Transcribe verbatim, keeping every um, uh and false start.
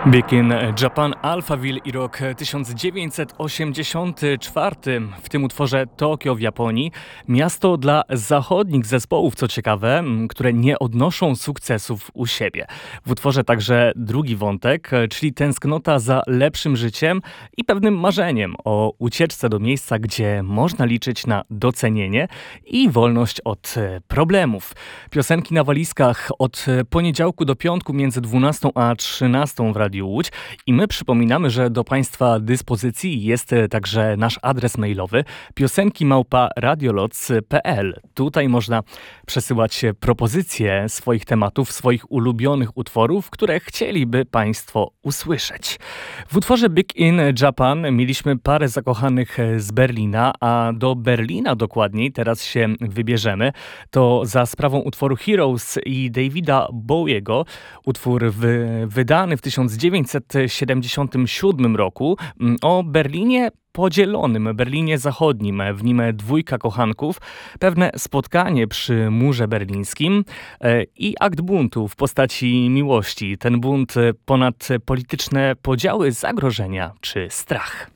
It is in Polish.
Big in Japan, Alphaville i rok tysiąc dziewięćset osiemdziesiąty czwarty. W tym utworze Tokio w Japonii. Miasto dla zachodnich zespołów, co ciekawe, które nie odnoszą sukcesów u siebie. W utworze także drugi wątek, czyli tęsknota za lepszym życiem i pewnym marzeniem o ucieczce do miejsca, gdzie można liczyć na docenienie i wolność od problemów. Piosenki na walizkach od poniedziałku do piątku między dwunastą a trzynastą w Radiu Łódź. I my przypominamy, że do Państwa dyspozycji jest także nasz adres mailowy piosenki małpa radioloc kropka p l. Tutaj można przesyłać propozycje swoich tematów, swoich ulubionych utworów, które chcieliby Państwo usłyszeć. W utworze Big in Japan mieliśmy parę zakochanych z Berlina, a do Berlina dokładniej teraz się wybierzemy. To za sprawą utworu Heroes i Davida Bowiego. Utwór wy, wydany w tysiąc dziewięćset siedemdziesiątym siódmym roku o Berlinie podzielonym, Berlinie Zachodnim. W nim dwójka kochanków, pewne spotkanie przy murze berlińskim i akt buntu w postaci miłości. Ten bunt ponad polityczne podziały, zagrożenia czy strach.